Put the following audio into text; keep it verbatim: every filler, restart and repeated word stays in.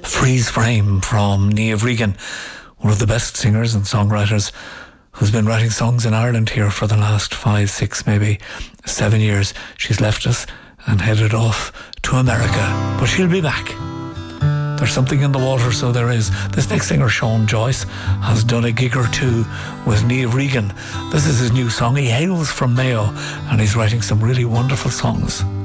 Freeze Frame from Niamh Regan, one of the best singers and songwriters who's been writing songs in Ireland here for the last five, six, maybe seven years. She's left us and headed off to America, but she'll be back. There's something in the water, so there is. This next singer, Sean Joyce, has done a gig or two with Niamh Regan. This is his new song. He hails from Mayo and he's writing some really wonderful songs.